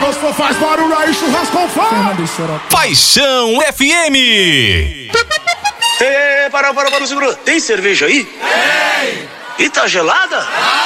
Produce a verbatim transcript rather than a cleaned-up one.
Gostou, faz barulho aí, churrasco com fome. Paixão F M. Ei, ei, ei, para, para, para, segura. Tem cerveja aí? Tem. E tá gelada?